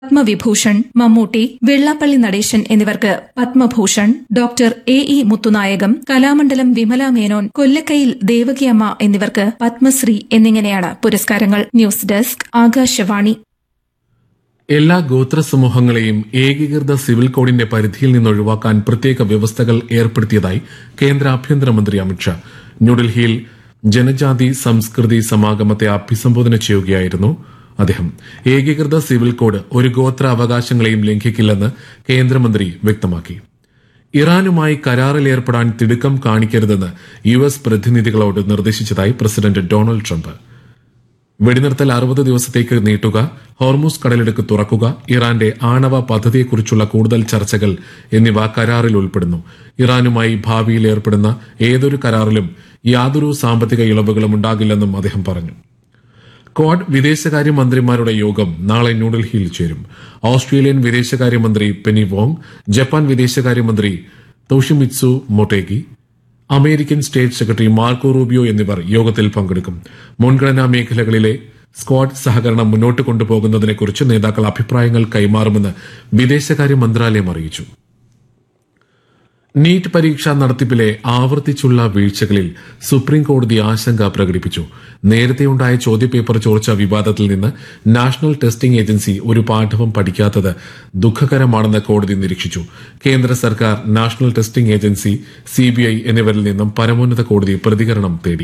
പത്മവിഭൂഷൺ മമ്മൂട്ടി, വെള്ളാപ്പള്ളി നടേശൻ എന്നിവർക്ക് പത്മഭൂഷൺ, ഡോക്ടർ എ.ഇ. മുത്തുനായകം, കലാമണ്ഡലം വിമല മേനോൻ, കൊല്ലക്കയിൽ ദേവകിയമ്മ എന്നിവർക്ക് പത്മശ്രീ എന്നിങ്ങനെയാണ് പുരസ്കാരങ്ങൾ. News desk Akashvani. എല്ലാ ഗോത്ര സമൂഹങ്ങളെയും ഏകീകൃത സിവിൽ കോഡിന്റെ പരിധിയിൽ നിന്ന് ഒഴിവാക്കാൻ പ്രത്യേക വ്യവസ്ഥകൾ ഏർപ്പെടുത്തിയതായി കേന്ദ്ര ആഭ്യന്തരമന്ത്രി അമിത്ഷാ. ന്യൂഡൽഹിയിൽ ജനജാതി സംസ്കൃതി സമാഗമത്തെ അഭിസംബോധന ചെയ്യുകയായിരുന്നു അദ്ദേഹം. ഏകീകൃത സിവിൽ കോഡ് ഒരു ഗോത്ര അവകാശങ്ങളെയും ലംഘിക്കില്ലെന്ന് കേന്ദ്രമന്ത്രി വ്യക്തമാക്കി. ഇറാനുമായി കരാറിലേർപ്പെടാൻ തിടുക്കം കാണിക്കരുതെന്ന് യുഎസ് പ്രതിനിധികളോട് നിർദ്ദേശിച്ചതായി പ്രസിഡന്റ് ഡൊണാൾഡ് ട്രംപ്. വെടിനിർത്തൽ 60 ദിവസത്തേക്ക് നീട്ടുക, ഹോർമുസ് കടലിടുക്ക് തുറക്കുക, ഇറാന്റെ ആണവ പദ്ധതിയെക്കുറിച്ചുള്ള കൂടുതൽ ചർച്ചകൾ എന്നിവ കരാറിൽ ഉൾപ്പെടുന്നു. ഇറാനുമായി ഭാവിയിൽ ഏർപ്പെടുന്ന ഏതൊരു കരാറിലും യാതൊരു സാമ്പത്തിക ഇളവുകളും ഉണ്ടാകില്ലെന്നും അദ്ദേഹം പറഞ്ഞു. ക്വാഡ് വിദേശകാര്യമന്ത്രിമാരുടെ യോഗം നാളെ ന്യൂഡൽഹിയിൽ ചേരും. ഓസ്ട്രേലിയൻ വിദേശകാര്യമന്ത്രി പെനി വോങ്, ജപ്പാൻ വിദേശകാര്യമന്ത്രി തോഷിമിത്സു Motegi, American state secretary Marco Rubio എന്നിവർ യോഗത്തിൽ പങ്കെടുക്കും. മുൻഗണനാ മേഖലകളിലെ സ്ക്വാഡ് സഹകരണം മുന്നോട്ട് കൊണ്ടുപോകുന്നതിനെക്കുറിച്ച് നേതാക്കൾ അഭിപ്രായങ്ങൾ കൈമാറുമെന്ന് വിദേശകാര്യ മന്ത്രാലയം അറിയിച്ചു. നീറ്റ് പരീക്ഷാ നടത്തിപ്പിലെ ആവർത്തിച്ചുള്ള വീഴ്ചകളിൽ സുപ്രീംകോടതി ആശങ്ക പ്രകടിപ്പിച്ചു. നേരത്തെയുണ്ടായ ചോദ്യപേപ്പർ ചോർച്ച വിവാദത്തിൽ നിന്ന് നാഷണൽ ടെസ്റ്റിംഗ് ഏജൻസി ഒരു പാഠവും പഠിക്കാത്തത് ദുഃഖകരമാണെന്ന് കോടതി നിരീക്ഷിച്ചു. കേന്ദ്ര സർക്കാർ, നാഷണൽ ടെസ്റ്റിംഗ് ഏജൻസി, സിബിഐ എന്നിവരിൽ നിന്നും പരമോന്നത കോടതി പ്രതികരണം തേടി.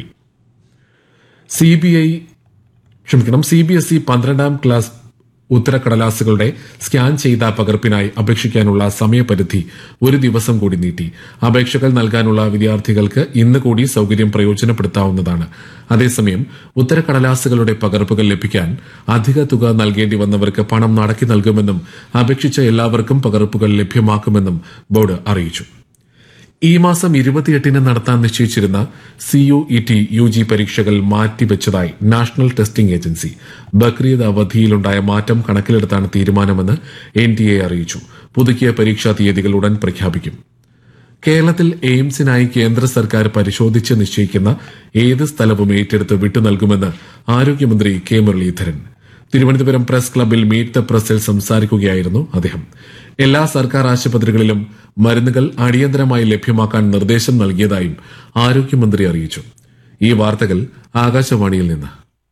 സിബിഎസ്ഇ 12ാം ക്ലാസ് ഉത്തരക്കടലാസുകളുടെ സ്കാൻ ചെയ്ത പകർപ്പിനായി അപേക്ഷിക്കാനുള്ള സമയപരിധി ഒരു ദിവസം കൂടി നീട്ടി. അപേക്ഷകൾ നൽകാനുള്ള വിദ്യാർത്ഥികൾക്ക് ഇന്ന് കൂടി സൌകര്യം പ്രയോജനപ്പെടുത്താവുന്നതാണ്. അതേസമയം ഉത്തരക്കടലാസുകളുടെ പകർപ്പുകൾ ലഭിക്കാൻ അധിക തുക നൽകേണ്ടി വന്നവർക്ക് പണം മടക്കി നൽകുമെന്നും അപേക്ഷിച്ച എല്ലാവർക്കും പകർപ്പുകൾ ലഭ്യമാക്കുമെന്നും ബോർഡ് അറിയിച്ചു. ഈ മാസം 28-ന് നടത്താൻ നിശ്ചയിച്ചിരുന്ന സിയുഇടി യുജി പരീക്ഷകൾ മാറ്റിവെച്ചതായി നാഷണൽ ടെസ്റ്റിംഗ് ഏജൻസി. ബക്രീദ് അവധിയിലുണ്ടായ മാറ്റം കണക്കിലെടുത്താണ് തീരുമാനമെന്ന് എൻടിഎ അറിയിച്ചു. പുതുക്കിയ പരീക്ഷാ തീയതികൾ ഉടൻ പ്രഖ്യാപിക്കും. കേരളത്തിൽ എയിംസിനായി കേന്ദ്ര സർക്കാർ പരിശോധിച്ച് നിശ്ചയിക്കുന്ന ഏത് സ്ഥലവും ഏറ്റെടുത്ത് വിട്ടുനൽകുമെന്ന് ആരോഗ്യമന്ത്രി കെ മുരളീധരൻ. തിരുവനന്തപുരം പ്രസ് ക്ലബ്ബിൽ മീറ്റ് ദ പ്രസിൽ സംസാരിക്കുകയായിരുന്നു അദ്ദേഹം. എല്ലാ സർക്കാർ ആശുപത്രികളിലും മരുന്നുകൾ അടിയന്തരമായി ലഭ്യമാക്കാൻ നിർദ്ദേശം നൽകിയതായും ആരോഗ്യമന്ത്രി അറിയിച്ചു. ഈ വാർത്തകൾ ആകാശവാണിയിൽ നിന്ന്.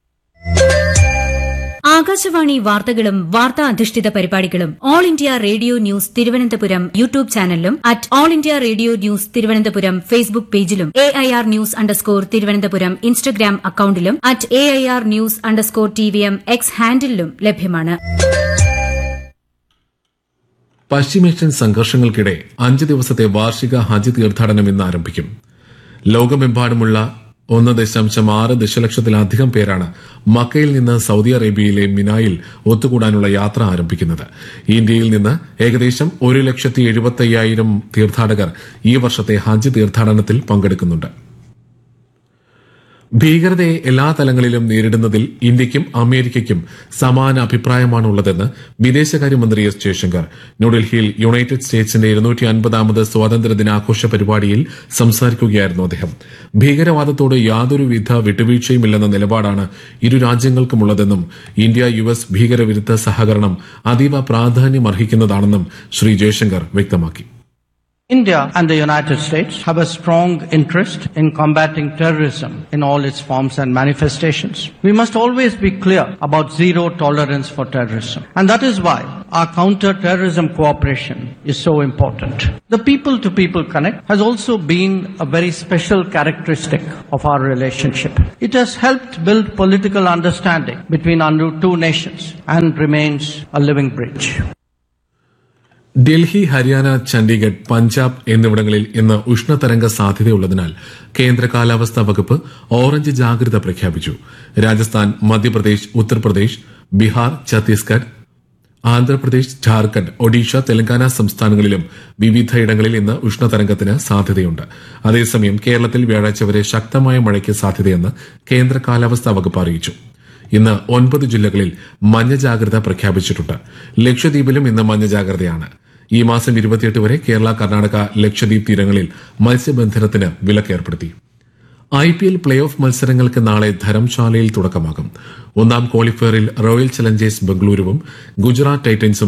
ആകാശവാണി വാർത്തകളും വാർത്താ അധിഷ്ഠിത പരിപാടികളും all India radio news Thiruvananthapuram YouTube ചാനലിലും at all India radio news Thiruvananthapuram Facebook പേജിലും AIR ന്യൂസ് _ ഇൻസ്റ്റഗ്രാം അക്കൌണ്ടിലും അറ്റ് AIR ന്യൂസ് _ എക്സ് ഹാൻഡിലും ലഭ്യമാണ്. പശ്ചിമേഷ്യൻ സംഘർഷങ്ങൾക്കിടെ 5 ദിവസത്തെ വാർഷിക ഹജ്ജ് തീർത്ഥാടനം ഇന്ന് ആരംഭിക്കും. ലോകമെമ്പാടുമുള്ള 1.6 ദശലക്ഷത്തിലധികം പേരാണ് മക്കയിൽ നിന്ന് സൌദി അറേബ്യയിലെ മിനായിൽ ഒത്തുകൂടാനുള്ള യാത്ര ആരംഭിക്കുന്നത്. ഇന്ത്യയിൽ നിന്ന് ഏകദേശം 1,70,75,000 തീർത്ഥാടകർ ഈ വർഷത്തെ ഹജ്ജ് തീർത്ഥാടനത്തിൽ പങ്കെടുക്കുന്നുണ്ട്. ഭീകരതയെ എല്ലാ തലങ്ങളിലും നേരിടുന്നതിൽ ഇന്ത്യയ്ക്കും അമേരിക്കയ്ക്കും സമാന അഭിപ്രായമാണുള്ളതെന്ന് വിദേശകാര്യമന്ത്രി എസ് ജയശങ്കർ. ന്യൂഡൽഹിയിൽ യുണൈറ്റഡ് സ്റ്റേറ്റ്സിന്റെ 250ാമത് സ്വാതന്ത്ര്യ ദിനാഘോഷ പരിപാടിയിൽ സംസാരിക്കുകയായിരുന്നു അദ്ദേഹം. ഭീകരവാദത്തോട് യാതൊരുവിധ വിട്ടുവീഴ്ചയുമില്ലെന്ന നിലപാടാണ് ഇരു രാജ്യങ്ങൾക്കുമുള്ളതെന്നും ഇന്ത്യ US ഭീകരവിരുദ്ധ സഹകരണം അതീവ പ്രാധാന്യമർഹിക്കുന്നതാണെന്നും ശ്രീ ജയശങ്കർ വ്യക്തമാക്കി. India and the United States have a strong interest in combating terrorism in all its forms and manifestations. We must always be clear about zero tolerance for terrorism. And that is why our counter-terrorism cooperation is so important. The people-to-people connect has also been a very special characteristic of our relationship. It has helped build political understanding between our two nations and remains a living bridge. Delhi, Haryana, Chandigarh, Punjab എന്നിവിടങ്ങളിൽ ഇന്ന് ഉഷ്ണതരംഗ സാധ്യതയുള്ളതിനാൽ കേന്ദ്ര കാലാവസ്ഥാ വകുപ്പ് orange ജാഗ്രത പ്രഖ്യാപിച്ചു. രാജസ്ഥാൻ, മധ്യപ്രദേശ്, ഉത്തർപ്രദേശ്, ബീഹാർ, ഛത്തീസ്ഗഡ്, ആന്ധ്രാപ്രദേശ്, ഝാർഖണ്ഡ്, ഒഡീഷ, തെലങ്കാന സംസ്ഥാനങ്ങളിലും വിവിധയിടങ്ങളിൽ ഇന്ന് ഉഷ്ണതരംഗത്തിന് സാധ്യതയുണ്ട്. അതേസമയം കേരളത്തിൽ വ്യാഴാഴ്ച വരെ ശക്തമായ മഴയ്ക്ക് സാധ്യതയെന്ന് കേന്ദ്ര കാലാവസ്ഥാ വകുപ്പ് അറിയിച്ചു. ഇന്ന് 9 ജില്ലകളിൽ മഞ്ഞ ജാഗ്രത പ്രഖ്യാപിച്ചിട്ടുണ്ട്. ലക്ഷദ്വീപിലും ഇന്ന് മഞ്ഞ ജാഗ്രതയാണ്. ഈ മാസം 28 വരെ കേരള, കർണാടക, ലക്ഷദ്വീപ് തീരങ്ങളിൽ മത്സ്യബന്ധനത്തിന് വിലക്കേർപ്പെടുത്തി. IPL പ്ലേ ഓഫ് മത്സരങ്ങൾക്ക് നാളെ ധരംശാലയിൽ തുടക്കമാകും. ഒന്നാം ക്വാളിഫയറിൽ റോയൽ ചലഞ്ചേഴ്സ് ബംഗളൂരുവും ഗുജറാത്ത് ടൈറ്റൻസും